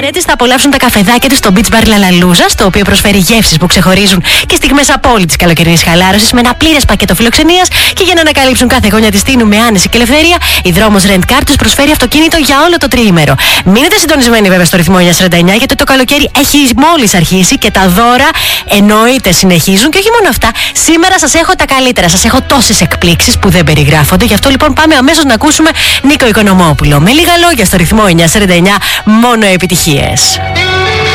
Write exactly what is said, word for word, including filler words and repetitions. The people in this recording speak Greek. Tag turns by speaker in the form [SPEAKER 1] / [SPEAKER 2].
[SPEAKER 1] παρέτης θα απολαύσουν τα καφεδάκια τους στο Beach Bar Λαλαλούζα, το οποίο προσφέρει γεύσεις που ξεχωρίζουν και στιγμές απόλυτης καλοκαιρινής χαλάρωσης με ένα πλήρες πακέτο φιλοξενίας. Και για να ανακαλύψουν κάθε γωνιά της Τίνου με άνεση και ελευθερία, η Δρόμος Rent Car τους προσφέρει αυτοκίνητο για όλο το τριήμερο. Μείνετε συντονισμένοι βέβαια στο ρυθμό εννιακόσια σαράντα εννιά, γιατί το καλοκαίρι έχει μόλις αρχίσει και τα δώρα εννοείται συνεχίζουν. Και όχι μόνο αυτά, σήμερα σας έχω τα καλύτερα. Σας έχω τόσες εκπλήξεις που δεν περιγράφονται. Γι' αυτό λοιπόν πάμε αμέσως να ακούσουμε Νίκο Οικονομόπουλο. Με λίγα λόγια στο ρυθμό εννιακόσια σαράντα εννιά, μόνο επιτυχίες.